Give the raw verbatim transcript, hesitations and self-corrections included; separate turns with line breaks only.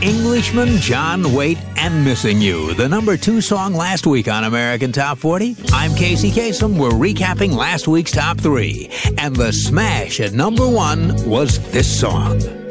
Englishman, John Waite, and Missing You, the number two song last week on American Top forty. I'm Casey Kasem. We're recapping last week's top three. And the smash at number one was this song.